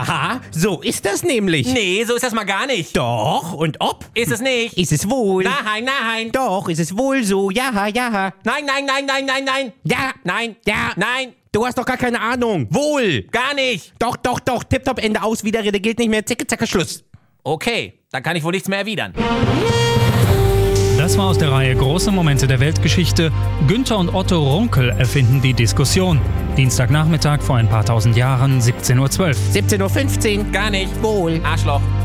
Haha, so ist das nämlich. Nee, so ist das mal gar nicht. Doch, und ob? Ist es nicht. Ist es wohl? Nein, nein. Doch, ist es wohl so? Ja. Nein. Ja. Nein. Ja. Nein. Du hast doch gar keine Ahnung. Wohl. Gar nicht. Doch. Tipptopp, Ende aus, Widerrede gilt nicht mehr. Zicke, zacke, Schluss. Okay, dann kann ich wohl nichts mehr erwidern. Das war aus der Reihe Große Momente der Weltgeschichte. Günther und Otto Runkel erfinden die Diskussion. Dienstagnachmittag vor ein paar tausend Jahren, 17:12 Uhr. 17:15 Uhr. Gar nicht. Wohl. Arschloch.